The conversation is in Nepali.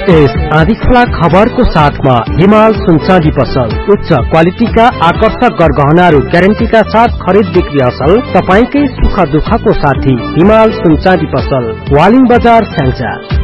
यस आँधीखोला खबरको साथमा हिमाल सुनचाँदी पसल उच्च क्वालिटीका आकर्षक गरगहनाहरू ग्यारेन्टीका साथ खरिद बिक्री असल तपाईकै सुख दुःखको साथी हिमाल सुनचाँदी पसल वालिङ बजार स्याङ्जा।